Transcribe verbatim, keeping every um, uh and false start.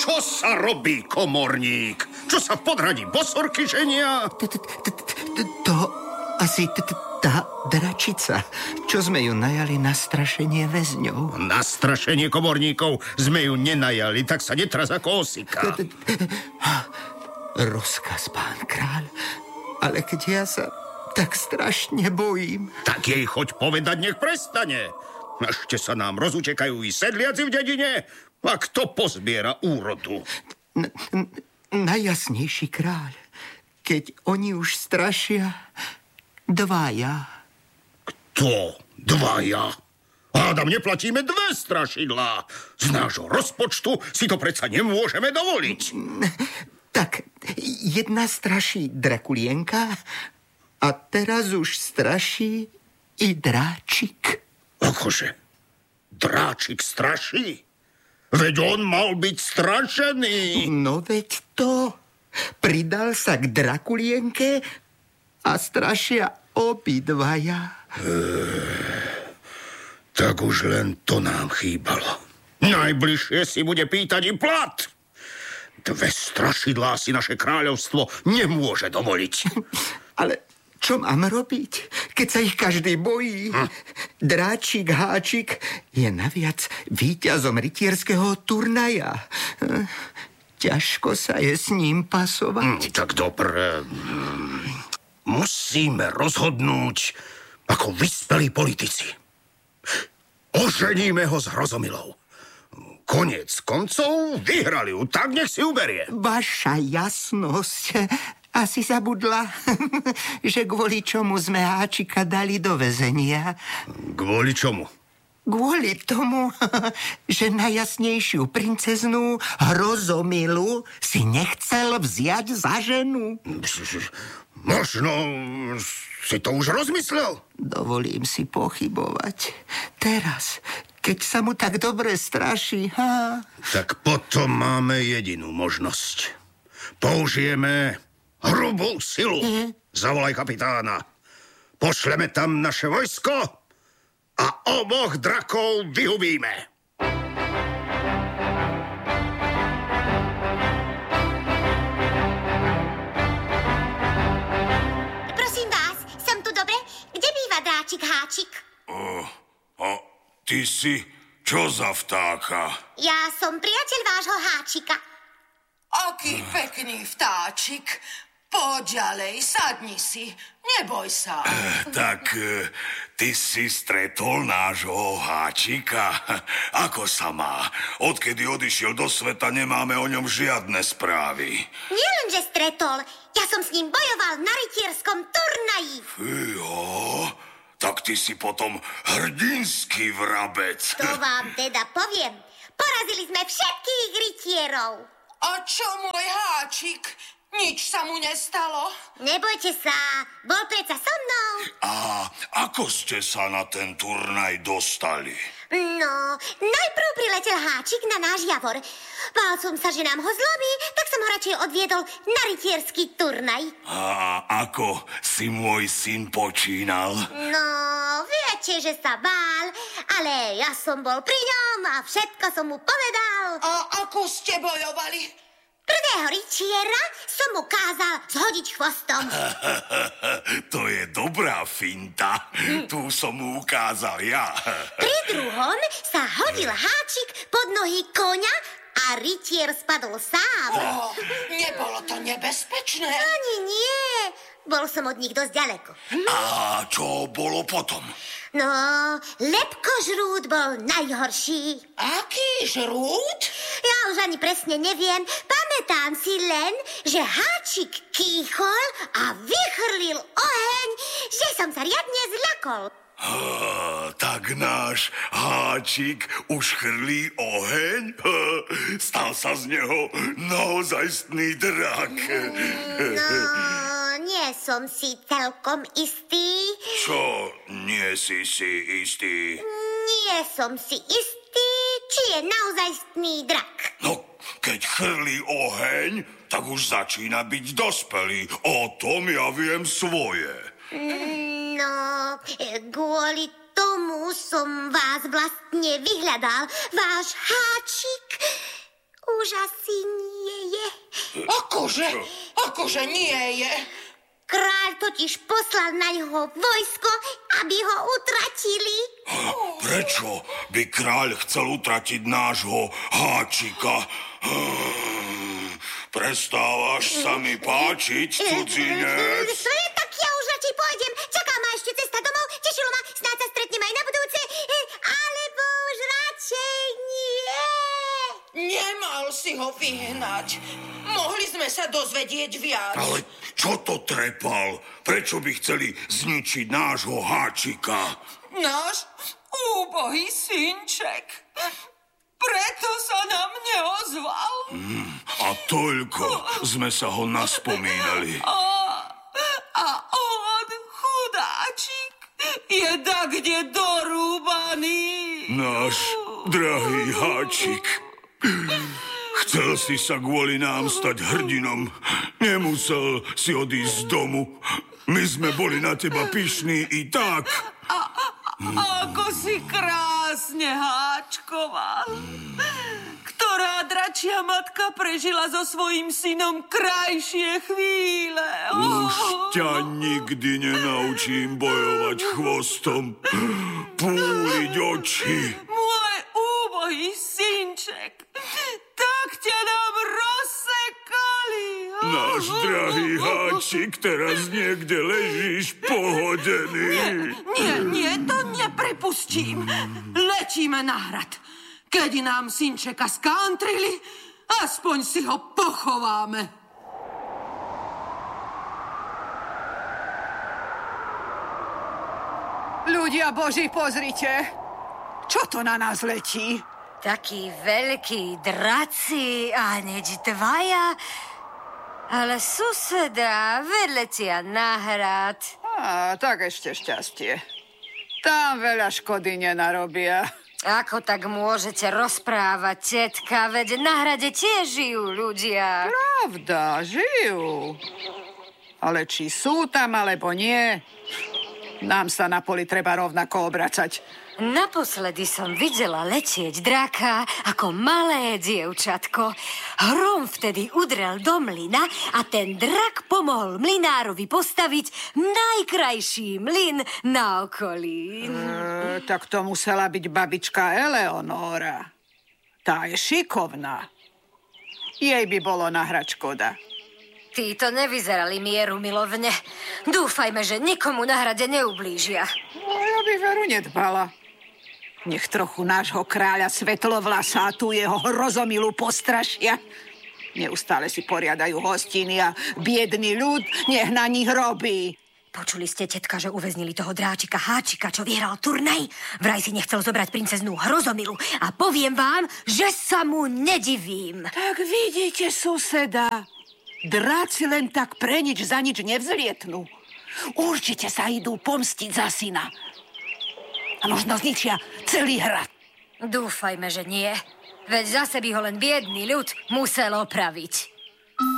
Čo sa robí, komorník? Čo sa v podhradí bosorky ženia? To asi tá dračica, čo sme ju najali na strašenie väzňov. Na strašenie komorníkov sme ju nenajali, tak sa netraz ako osika. Rozkaz, pán kráľ, ale keď ja sa tak strašne bojím. Tak jej choď povedať, nech prestane. Ešte sa nám rozutekajú i sedliaci v dedine. A kto pozbiera úrodu? N- n- najjasnejší kráľ, keď oni už strašia dvaja. Kto? Dvaja? Hádam, neplatíme dve strašidlá. Z nášho rozpočtu si to predsa nemôžeme dovoliť. Tak, jedna straší Drakulienka a teraz už straší i Dráčik. Akože? Dráčik straší? Veď on mal byť strašený. No veď to. Pridal sa k Drakulienke a strašia obidvaja. Eee, tak už len to nám chýbalo. Najbližšie si bude pýtať i plat. Dve strašidlá si naše kráľovstvo nemôže dovoliť. Ale čo mám robiť, keď sa ich každý bojí? Hm. Dráčik Háčik je naviac víťazom rytierského turnaja. Ťažko sa je s ním pasovať. Hm, tak dobre. Musíme rozhodnúť ako vyspelí politici. Oženíme ho s Hrozomilou. Koniec koncov, vyhrali ju, tak nech si uberie. Vaša jasnosť, asi zabudla, že kvôli čomu sme Háčika dali do väzenia. Kvôli čomu? Kvôli tomu, že najjasnejšiu princeznú Hrozomilu si nechcel vziať za ženu. Možno si to už rozmyslel? Dovolím si pochybovať. Teraz, keď sa mu tak dobre straší, ha? Tak potom máme jedinú možnosť. Použijeme hrubú silu. Mm. Zavolaj kapitána. Pošleme tam naše vojsko a oboch drakov vyhubíme. Prosím vás, som tu dobre? Kde býva Dráčik Háčik? O, a ty si čo za vtáka? Ja som priateľ vášho Háčika. Aký pekný vtáčik. Poď ďalej, sadni si. Neboj sa. Eh, tak eh, ty si stretol nášho Háčika. Ako sa má? Odkedy odišiel do sveta, nemáme o ňom žiadne správy. Nielenže stretol, ja som s ním bojoval na rytierskom turnaji. Fího, tak ty si potom hrdinský vrabec. To vám teda poviem. Porazili sme všetkých rytierov. A čo môj Háčik? Nič sa mu nestalo? Nebojte sa, bol predsa so mnou. A ako ste sa na ten turnaj dostali? No, najprv priletel Háčik na náš Javor. Bál som sa, že nám ho zlomí, tak som ho radšej odviedol na rytierský turnaj. A ako si môj syn počínal? No, viete, že sa bál, ale ja som bol pri ňom a všetko som mu povedal. A ako ste bojovali? Prvého rytiera som mu kázal zhodiť chvostom. To je dobrá finta. Hm. Tu som mu ukázal ja. Pri druhom sa hodil Háčik pod nohy koňa a rytier spadol sám. Oh, nebolo to nebezpečné? Ani nie. Bol som od nich dosť ďaleko. A čo bolo potom? No, lepkožrút bol najhorší. Aký žrút? Ja už ani presne neviem. Pamätám si len, že Háčik kýchol a vychrlil oheň, že som sa riadne zľakol. Ha, tak náš Háčik už chrlí oheň? Ha, stal sa z neho naozajstný drak. No, nie som si celkom istý. Čo nie si si istý? Nie som si istý, či je naozajstný drak. No, keď chrlí oheň, tak už začína byť dospelý. O tom ja viem svoje. No, kvôli tomu som vás vlastne vyhľadal. Váš Háčik už už asi nie je. Akože? Akože nie je? Kráľ totiž poslal na ňoho vojsko, aby ho utratili. Prečo by kráľ chcel utratiť nášho háčika? Prestávaš sa mi páčiť, cudzinec? Tak ja už radšej pôjdem. Čaká ma ešte cesta domov. Tešilo ma, snáď sa stretneme aj na budúce. Alebo už radšej nie. Nemal si ho vyhnať. Mohli sme sa dozvedieť viac. Ale čo to trepal? Prečo by chceli zničiť nášho háčika? Náš úbohý synček. Preto sa nám neozval. Mm, a toľko sme sa ho naspomínali. A, a on, chudáčik, je tak kde dorúbaný. Náš drahý háčik. Chcel si sa kvôli nám stať hrdinom. Nemusel si odísť z domu. My sme boli na teba pyšní i tak. A, a ako si krásne háčkoval. Ktorá dračia matka prežila so svojím synom krajšie chvíle. Oh. Už ťa nikdy nenaučím bojovať chvostom, púliť oči. Môj úbohý synček, tak ťa nám rozsekali. Oh. Náš drahý háčik, teraz niekde ležíš pohodený. Nie, nie, nie, to nepripustím. Letíme na hrad. Keď nám synčeka skantrili, aspoň si ho pochováme. Ľudia Boží, pozrite. Čo to na nás letí? Takí veľkí draci a hneď dvaja. Ale suseda, vedletia na hrad. Á, tak ešte šťastie. Tam veľa škody nenarobia. Ako tak môžete rozprávať, tetka? Veď na hrade tiež žijú ľudia. Pravda, žijú. Ale či sú tam, alebo nie, nám sa na poli treba rovnako obracať. Naposledy som videla letieť draka ako malé dievčatko. Hrom vtedy udrel do mlyna a ten drak pomohol mlynárovi postaviť najkrajší mlyn na okolí. E, tak to musela byť babička Eleonóra. Tá je šikovná. Jej by bolo nahrať škoda. Títo nevyzerali mieru milovne. Dúfajme, že nikomu na hrade neublížia. No, ja by veru nedbala. Nech trochu nášho kráľa Svetlovlasa a tú jeho hrozomilu postrašia. Neustále si poriadajú hostiny a biedný ľud nech na nich robí. Počuli ste, tetka, že uväznili toho dráčika Háčika, čo vyhral turnaj? Vraj si nechcel zobrať princeznú Hrozomilu a poviem vám, že sa mu nedivím. Tak vidíte, suseda, dráci len tak pre nič za nič nevzlietnú. Určite sa idú pomstiť za syna. A možno zničia celý hrad. Dúfajme, že nie. Veď zase by ho len biedný ľud musel opraviť.